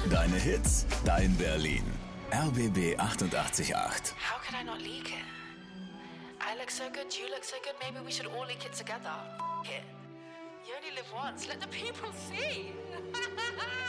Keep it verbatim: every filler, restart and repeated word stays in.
Deine Hits, dein Berlin. R B B achtundachtzig Komma acht. How could I not leak it? I look so good, you look so good, maybe we should all leak it together. F- it. You only live once, let the people see.